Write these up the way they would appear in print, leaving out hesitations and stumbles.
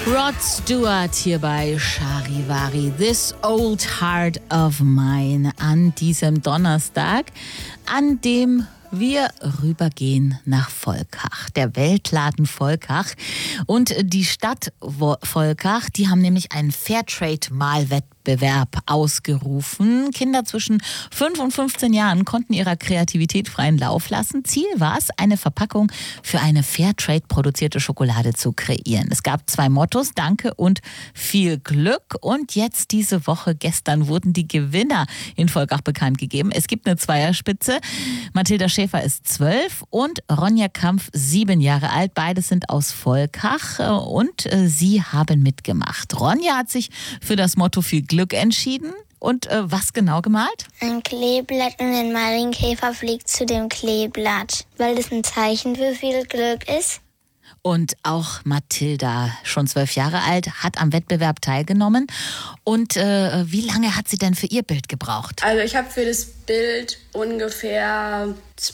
Rod Stewart hier bei Charivari, This Old Heart of Mine, an diesem Donnerstag, an dem wir rübergehen nach Volkach, der Weltladen Volkach und die Stadt Volkach, die haben nämlich einen Fairtrade-Malwettbewerb ausgerufen. Kinder zwischen 5 und 15 Jahren konnten ihrer Kreativität freien Lauf lassen. Ziel war es, eine Verpackung für eine Fairtrade-produzierte Schokolade zu kreieren. Es gab 2 Mottos, Danke und viel Glück. Und jetzt diese Woche, gestern, wurden die Gewinner in Volkach bekannt gegeben. Es gibt eine Zweierspitze. Mathilda Schäfer ist 12 und Ronja Kampf 7 Jahre alt. Beide sind aus Volkach und sie haben mitgemacht. Ronja hat sich für das Motto viel Glück entschieden. Und was genau gemalt? Ein Kleeblatt und ein Marienkäfer fliegt zu dem Kleeblatt, weil das ein Zeichen für viel Glück ist. Und auch Mathilda, schon 12 Jahre alt, hat am Wettbewerb teilgenommen. Und wie lange hat sie denn für ihr Bild gebraucht? Also ich habe für das Bild ungefähr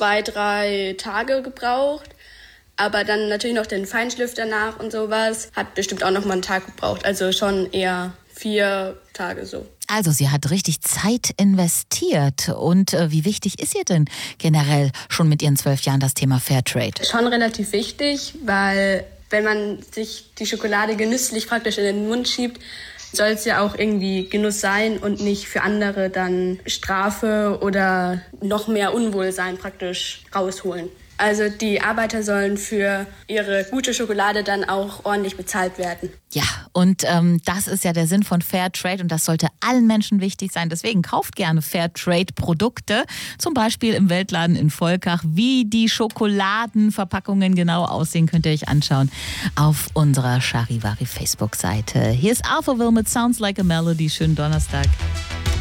2-3 Tage gebraucht. Aber dann natürlich noch den Feinschliff danach und sowas. Hat bestimmt auch noch mal einen Tag gebraucht. Also schon eher 4 Tage so. Also sie hat richtig Zeit investiert. Und wie wichtig ist ihr denn generell schon mit ihren 12 Jahren das Thema Fairtrade? Schon relativ wichtig, weil wenn man sich die Schokolade genüsslich praktisch in den Mund schiebt, soll es ja auch irgendwie Genuss sein und nicht für andere dann Strafe oder noch mehr Unwohlsein praktisch rausholen. Also die Arbeiter sollen für ihre gute Schokolade dann auch ordentlich bezahlt werden. Ja, und das ist ja der Sinn von Fairtrade und das sollte allen Menschen wichtig sein. Deswegen kauft gerne Fairtrade-Produkte, zum Beispiel im Weltladen in Volkach. Wie die Schokoladenverpackungen genau aussehen, könnt ihr euch anschauen auf unserer Charivari Facebook-Seite. Hier ist Alphaville mit Sounds Like a Melody. Schönen Donnerstag.